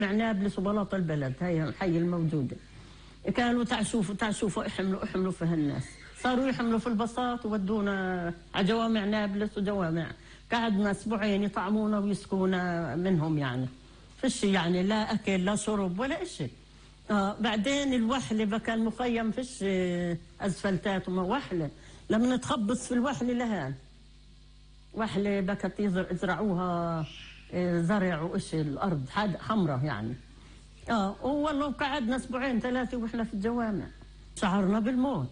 نابلس وبلاط البلد، هي الحي الموجودة. كانوا تعشوفوا احملوا في هالناس، صاروا يحملوا في البساط وودونا على جوامع نابلس وجوامع. قعدنا اسبوعين يطعمونا ويسكونا منهم، يعني فيش يعني لا اكل لا شرب ولا اشي. بعدين الوحله بكى المخيم فيش اسفلتات وما وحله، لما نتخبص في الوحله لهان وحله بكت يزرعوها زرع وإشي، الارض حمراء يعني. والله قعدنا اسبوعين ثلاثه واحنا في الجوامع. شعرنا بالموت،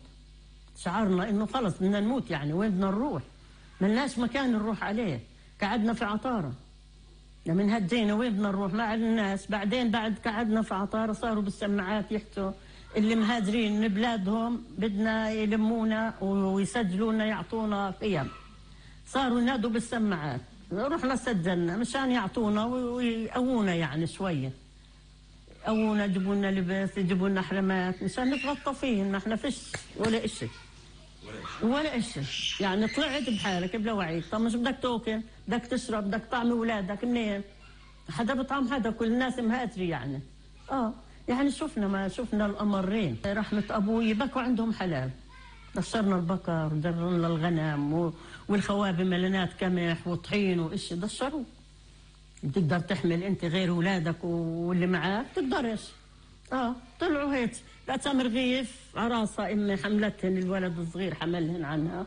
شعرنا انه خلص بدنا نموت، يعني وين بدنا نروح؟ ملناش مكان نروح عليه. قعدنا في عطاره، لما هدينا وين بدنا نروح مع الناس. بعدين بعد قعدنا في عطاره صاروا بالسماعات يحكوا اللي مهاجرين من بلادهم بدنا يلمونا ويسجلونا يعطونا قيم. صاروا ينادوا بالسماعات، رحنا سجلنا مشان يعطونا ويقوونا يعني شويه، قوونا يجيبوا لنا لباس، يجيبوا لنا حرمات مشان نتغطى فيهن. ما احنا فيش ولا اشي ولا اشي، يعني طلعت بحالك بلا وعيك. طب مش بدك تاكل، بدك تشرب، بدك طعم اولادك منين؟ حدا بطعم حدا، كل الناس مهاتري يعني. يعني شفنا الامرين. رحمه ابوي بكوا عندهم حلال، دشرنا البقر ودرنا الغنم والخوابه ملانات قمح وطحين وإشي دشروه. بتقدر تحمل انت غير اولادك واللي معاك؟ تقدرش. طلعوا هيك لقيتها رغيف عراسه امي حملتهن، الولد الصغير حملهن عنها.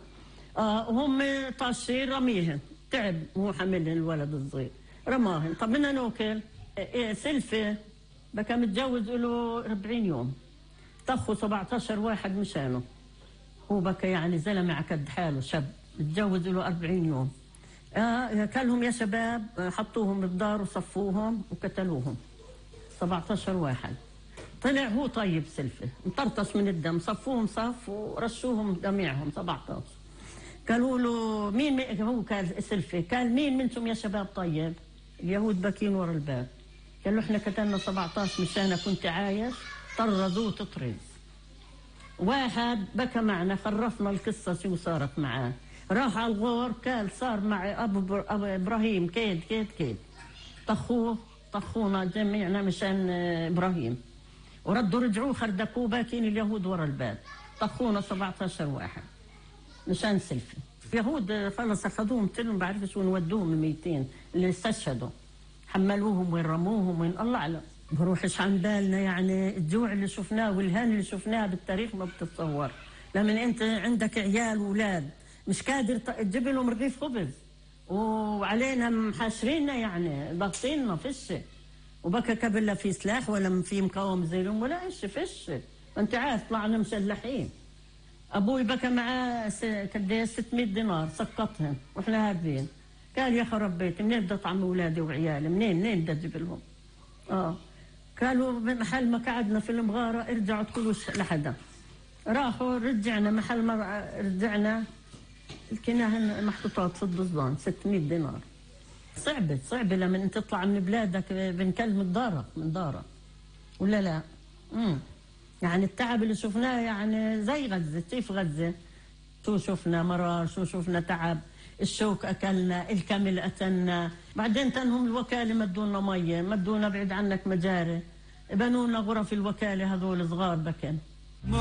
وهم طاشين رميهن، تعب وهو حملهن الولد الصغير رماهن. طب بدنا ناكل سلفه بكى متجوز له 40 يوم، طخوا 17 واحد مشانه. هو بكى يعني زلمه عكد حاله، شاب متجوز له 40 يوم. كلهم يا شباب، حطوهم بالدار وصفوهم وقتلوهم 17 واحد. طلع هو طيب سلفه، مطرطش من الدم، صفوهم صف ورشوهم جميعهم 17. قالوا له مين هو؟ قال سلفه، قال مين منكم يا شباب طيب؟ اليهود باكين ورا الباب. قال له احنا قتلنا 17 مشانك كنت عايش، طردوه تطرز. واحد بكى معنا، خرفنا القصه شو صارت معاه. راح على الغور، قال صار مع ابو ابراهيم كيد طخونا جميعنا مشان ابراهيم، وردوا رجعوه خردقوه باكين اليهود ورا الباب. طخونا 17 واحد مشان سلفي. اليهود خلص اخذوهم تلهم، بعرفش وين ودوهم الميتين اللي استشهدوا، حملوهم وين رموهم وين الله اعلم. بروحش عن بالنا يعني الجوع اللي شفناه والهان اللي شفناه بالتاريخ ما بتتصور. لما انت عندك عيال واولاد مش قادر تجيب لهم رغيف خبز، وعلينا محاشريننا يعني ضاغطيننا فيش، وبكى قبل لا في سلاح ولا في مقاومه زيهم ولا ايش فيش. انت عارف طلعنا مسلحين. ابوي بكى معاه قديش 600 دينار سقطهم واحنا هاربين. قال يا خرب بيتي منين بدي اطعم اولادي وعيالي؟ منين بدي اجيب لهم؟ قالوا محل ما قعدنا في المغاره ارجعوا تقولوش لحدا. راحوا رجعنا محل ما رجعنا الكناهن محطوطات في الضزبان 600 دينار. صعبة لما انت تطلع من بلادك بنكلم من دارك ولا لا. يعني التعب اللي شفناه يعني زي غزة. كيف غزة؟ شو شفنا مرار، شو شفنا تعب، الشوك أكلنا، الكمل قتلنا. بعدين تنهم الوكالة مدونا مية، مدونا بعيد عنك مجاري، بنونا غرف الوكالة هذول صغار بكن.